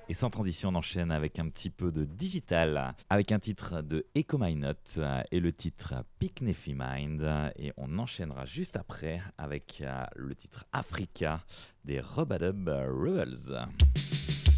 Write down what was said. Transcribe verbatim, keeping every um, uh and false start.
Et sans transition, on enchaîne avec un petit peu de digital, avec un titre de Echo My Note et le titre Pick Nephi Mind. Et on enchaînera juste après avec le titre Africa des Rubadub Rebels.